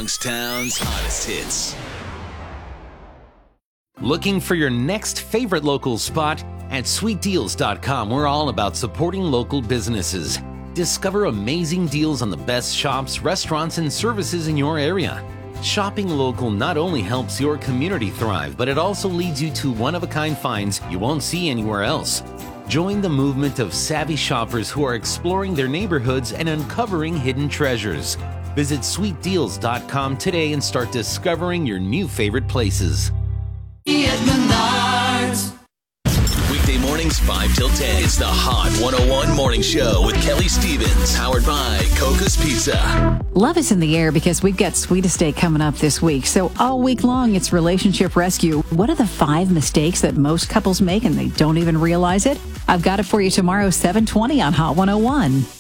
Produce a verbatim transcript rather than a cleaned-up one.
Youngstown's hottest hits. Looking for your next favorite local spot? At sweet deals dot com, we're all about supporting local businesses. Discover amazing deals on the best shops, restaurants, and services in your area. Shopping local not only helps your community thrive, but it also leads you to one-of-a-kind finds you won't see anywhere else. Join the movement of savvy shoppers who are exploring their neighborhoods and uncovering hidden treasures. Visit sweet deals dot com today and start discovering your new favorite places. Weekday mornings five till ten. It's the Hot one oh one Morning Show with Kelly Stevens, powered by Coca's Pizza. Love is in the air because we've got Sweetest Day coming up this week. So all week long, it's Relationship Rescue. What are the five mistakes that most couples make and they don't even realize it? I've got it for you tomorrow, seven twenty on Hot one oh one.